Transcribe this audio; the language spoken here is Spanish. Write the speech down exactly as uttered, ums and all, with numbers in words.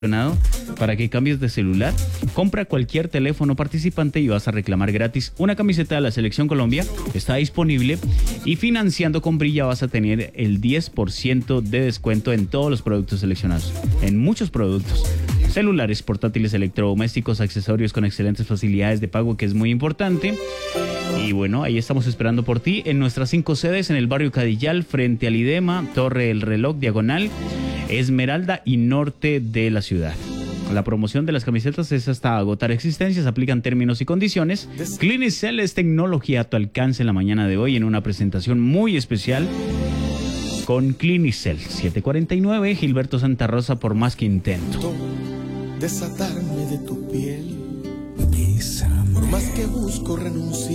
para que cambies de celular. Compra cualquier teléfono participante y vas a reclamar gratis una camiseta de la Selección Colombia. Está disponible y financiando con Brilla vas a tener el diez por ciento de descuento en todos los productos seleccionados, en muchos productos. Celulares, portátiles, electrodomésticos, accesorios con excelentes facilidades de pago, que es muy importante. Y bueno, ahí estamos esperando por ti en nuestras cinco sedes en el barrio Cadillal, frente al IDEMA, Torre El Reloj, Diagonal, Esmeralda y Norte de la ciudad. La promoción de las camisetas es hasta agotar existencias, aplican términos y condiciones. Clinicel es tecnología a tu alcance en la mañana de hoy en una presentación muy especial con Clinicel. siete cuarenta y nueve, Gilberto Santa Rosa, por más que intento. Desatarme de tu piel, por más que busco renunciar.